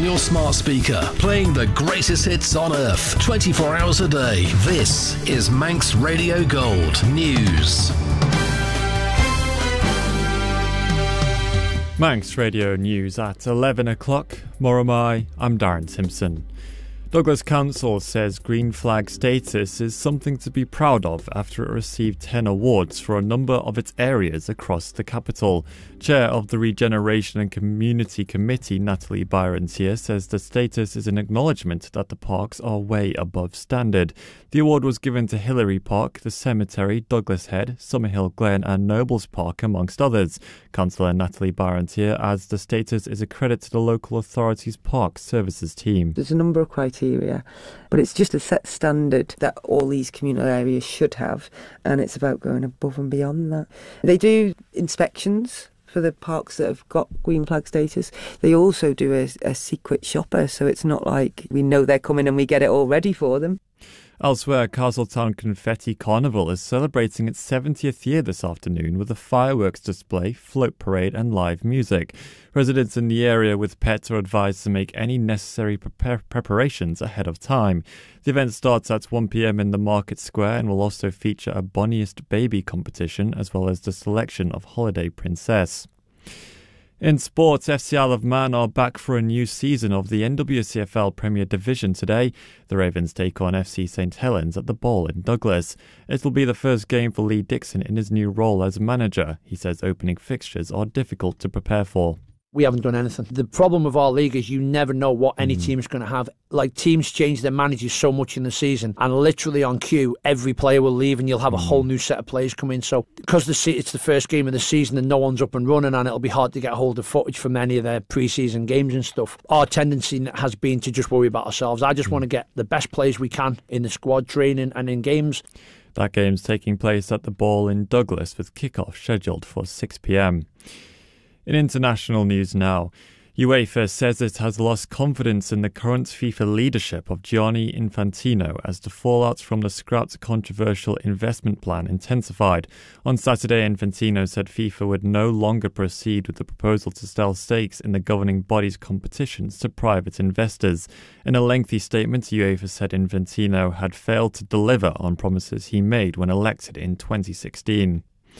your smart speaker, playing the greatest hits on earth, 24 hours a day. This is Manx Radio Gold News. Manx Radio News at 11 o'clock. Moromai, I'm Darren Simpson. Douglas Council says green flag status is something to be proud of after it received 10 awards for a number of its areas across the capital. Chair of the Regeneration and Community Committee, Natalie Byron-Tier, says the status is an acknowledgement that the parks are way above standard. The award was given to Hillary Park, the Cemetery, Douglas Head, Summerhill Glen and Nobles Park, amongst others. Councillor Natalie Byron-Tier adds the status is a credit to the local authority's park services team. There's a number of criteria, but it's just a set standard that all these communal areas should have, and it's about going above and beyond that. They do inspections for the parks that have got green flag status. They also do a secret shopper, so it's not like we know they're coming and we get it all ready for them. Elsewhere, Castletown Confetti Carnival is celebrating its 70th year this afternoon with a fireworks display, float parade and live music. Residents in the area with pets are advised to make any necessary preparations ahead of time. The event starts at 1 p.m. in the Market Square and will also feature a Bonniest Baby competition as well as the selection of Holiday Princess. In sports, FC Isle of Man are back for a new season of the NWCFL Premier Division today. The Ravens take on FC St Helens at the Bowl in Douglas. It will be the first game for Lee Dixon in his new role as manager. He says opening fixtures are difficult to prepare for. We haven't done anything. The problem with our league is you never know what any team is going to have. Like, teams change their managers so much in the season, and literally on cue, every player will leave and you'll have a whole new set of players come in. So because it's the first game of the season and no one's up and running, and it'll be hard to get hold of footage from any of their pre-season games and stuff, our tendency has been to just worry about ourselves. I just want to get the best players we can in the squad training and in games. That game's taking place at the Bowl in Douglas with kick-off scheduled for 6 p.m. In international news now, UEFA says it has lost confidence in the current FIFA leadership of Gianni Infantino as the fallout from the scrapped controversial investment plan intensified. On Saturday, Infantino said FIFA would no longer proceed with the proposal to sell stakes in the governing body's competitions to private investors. In a lengthy statement, UEFA said Infantino had failed to deliver on promises he made when elected in 2016.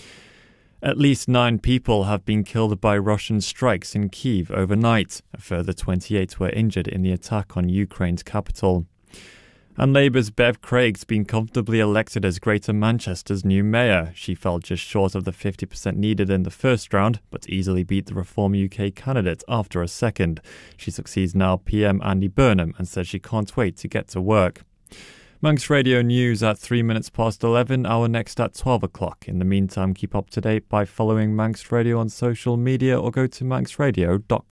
At least 9 people have been killed by Russian strikes in Kyiv overnight. A further 28 were injured in the attack on Ukraine's capital. And Labour's Bev Craig's been comfortably elected as Greater Manchester's new mayor. She fell just short of the 50% needed in the first round, but easily beat the Reform UK candidate after a second. She succeeds now PM Andy Burnham and says she can't wait to get to work. Manx Radio News at 3 minutes past 11, our next at 12 o'clock. In the meantime, keep up to date by following Manx Radio on social media or go to manxradio.co.uk.